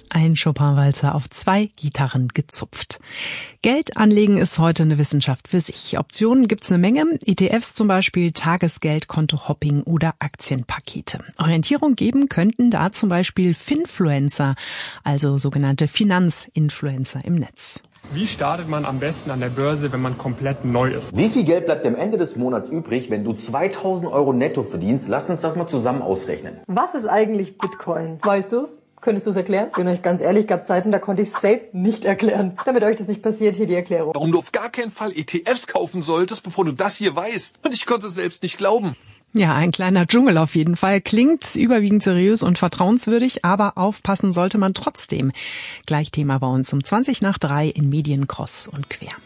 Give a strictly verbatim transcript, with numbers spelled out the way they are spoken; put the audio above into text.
Ein Chopin-Walzer auf zwei Gitarren gezupft. Geld anlegen ist heute eine Wissenschaft für sich. Optionen gibt's eine Menge. E T Fs zum Beispiel, Tagesgeld, Kontohopping oder Aktienpakete. Orientierung geben könnten da zum Beispiel Finfluencer, also sogenannte Finanzinfluencer im Netz. Wie startet man am besten an der Börse, wenn man komplett neu ist? Wie viel Geld bleibt am Ende des Monats übrig, wenn du zweitausend Euro netto verdienst? Lass uns das mal zusammen ausrechnen. Was ist eigentlich Bitcoin? Weißt du's? Könntest du es erklären? Bin euch ganz ehrlich, gab Zeiten, da konnte ich es safe nicht erklären. Damit euch das nicht passiert, hier die Erklärung. Warum du auf gar keinen Fall E T Fs kaufen solltest, bevor du das hier weißt. Und ich konnte es selbst nicht glauben. Ja, ein kleiner Dschungel auf jeden Fall. Klingt überwiegend seriös und vertrauenswürdig, aber aufpassen sollte man trotzdem. Gleich Thema bei uns um zwanzig nach drei in Medien kreuz und quer.